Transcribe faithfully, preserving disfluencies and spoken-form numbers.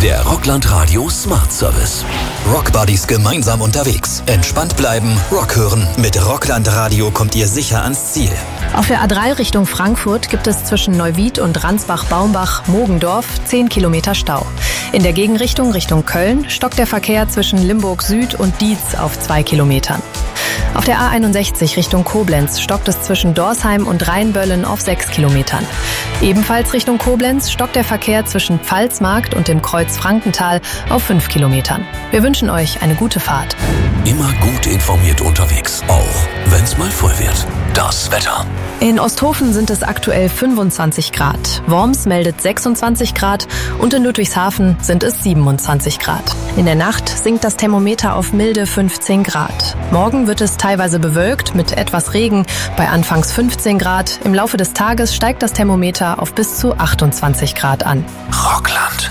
Der Rockland Radio Smart Service. Rockbuddies gemeinsam unterwegs. Entspannt bleiben, Rock hören. Mit Rockland Radio kommt ihr sicher ans Ziel. Auf der A drei Richtung Frankfurt gibt es zwischen Neuwied und Ransbach-Baumbach-Mogendorf zehn Kilometer Stau. In der Gegenrichtung Richtung Köln stockt der Verkehr zwischen Limburg Süd und Dietz auf zwei Kilometern. Auf der A einundsechzig Richtung Koblenz stockt es zwischen Dorsheim und Rheinböllen auf sechs Kilometern. Ebenfalls Richtung Koblenz stockt der Verkehr zwischen Pfalzmarkt und dem Kreuz Frankenthal auf fünf Kilometern. Wir wünschen euch eine gute Fahrt. Immer gut informiert unterwegs, auch wenn es mal voll wird. Das Wetter. In Osthofen sind es aktuell fünfundzwanzig Grad. Worms meldet sechsundzwanzig Grad und in Ludwigshafen sind es siebenundzwanzig Grad. In der Nacht sinkt das Thermometer auf milde fünfzehn Grad. Morgen wird es teilweise bewölkt mit etwas Regen bei anfangs fünfzehn Grad. Im Laufe des Tages steigt das Thermometer auf bis zu achtundzwanzig Grad an. Rockland.